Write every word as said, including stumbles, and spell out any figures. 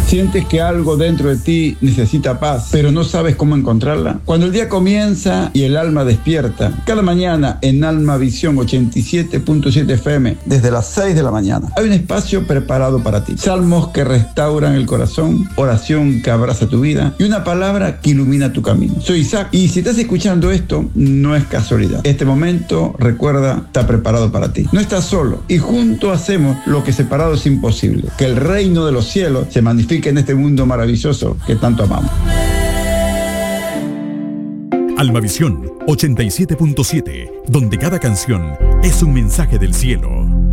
¿Sientes que algo dentro de ti necesita paz, pero no sabes cómo encontrarla? Cuando el día comienza y el alma despierta, cada mañana en Alma Visión ochenta y siete punto siete F M, desde las seis de la mañana, hay un espacio preparado para ti. Salmos que restauran el corazón, oración que abraza tu vida y una palabra que ilumina tu camino. Soy Isaac y si estás escuchando esto, no es casualidad. Este momento, recuerda, está preparado para ti. No estás solo y juntos hacemos lo que separado es imposible. Que el reino de los cielos se manifieste en este mundo maravilloso que tanto amamos. Almavisión ochenta y siete punto siete, donde cada canción es un mensaje del cielo.